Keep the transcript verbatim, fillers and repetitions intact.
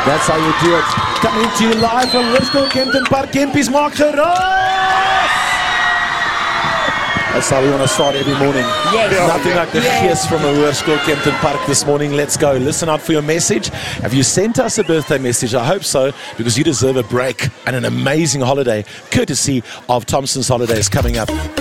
That's how you do it. Coming to you live from Hoërskool Kempton Park. Kempies maak geraas! That's how we want to start every morning. Yes. Nothing like the Yes. gees from a Hoërskool Kempton Park this morning. Let's go. Listen out for your message. Have you sent us a birthday message? I hope so, because you deserve a break and an amazing holiday, courtesy of Thompson's Holidays coming up.